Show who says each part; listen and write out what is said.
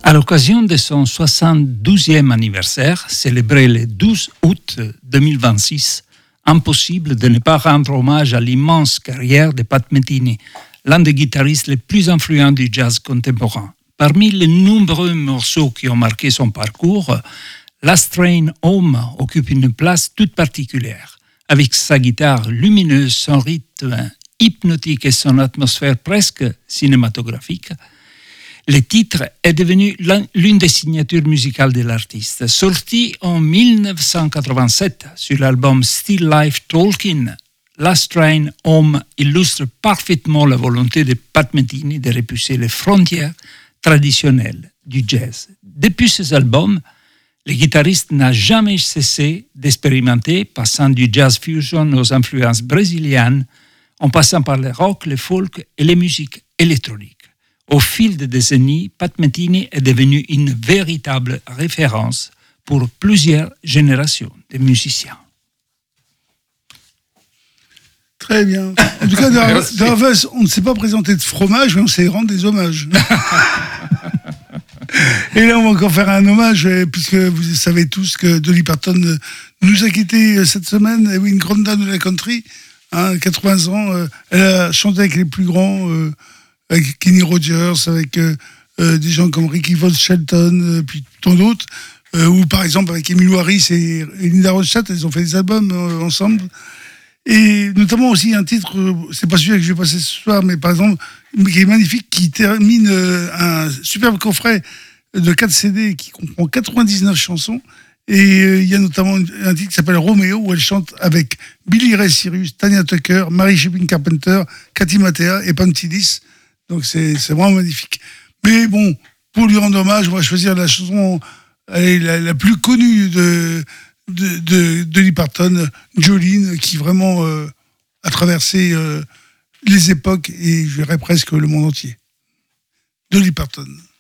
Speaker 1: À l'occasion de son 72e anniversaire, célébré le 12 août 2026, impossible de ne pas rendre hommage à l'immense carrière de Pat Metheny, l'un des guitaristes les plus influents du jazz contemporain. Parmi les nombreux morceaux qui ont marqué son parcours, Last Train Home occupe une place toute particulière. Avec sa guitare lumineuse, son rythme hypnotique et son atmosphère presque cinématographique, le titre est devenu l'une des signatures musicales de l'artiste. Sorti en 1987 sur l'album Still Life Talking, Last Train Home illustre parfaitement la volonté de Pat Metheny de repousser les frontières traditionnelles du jazz. Depuis ces albums, le guitariste n'a jamais cessé d'expérimenter, passant du jazz fusion aux influences brésiliennes, en passant par le rock, le folk et les musiques électroniques. Au fil des décennies, Pat Metheny est devenu une véritable référence pour plusieurs générations de musiciens.
Speaker 2: Très bien. En tout cas, dans Vos, on ne s'est pas présenté de fromage, mais on s'est rendre des hommages. Et là, on va encore faire un hommage, puisque vous savez tous que Dolly Parton nous a quittés cette semaine. Et oui, une grande dame de la country, 80 ans. Elle a chanté avec les plus grands, avec Kenny Rogers, avec des gens comme Ricky Von Shelton, puis tant d'autres. Ou par exemple avec Emmylou Harris et Linda Ronstadt, ils ont fait des albums ensemble. Et notamment aussi un titre, c'est pas celui que je vais passer ce soir, mais par exemple, qui est magnifique, qui termine un superbe coffret de 4 CD qui comprend 99 chansons. Et il y a notamment un titre qui s'appelle Roméo, où elle chante avec Billy Ray Cyrus, Tanya Tucker, Mary Chapin Carpenter, Cathy Mattea et Pam Tillis. Donc c'est vraiment magnifique. Mais bon, pour lui rendre hommage, on va choisir la chanson la plus connue de Dolly Parton, Jolene, qui vraiment a traversé les époques et je dirais presque le monde entier. Dolly Parton.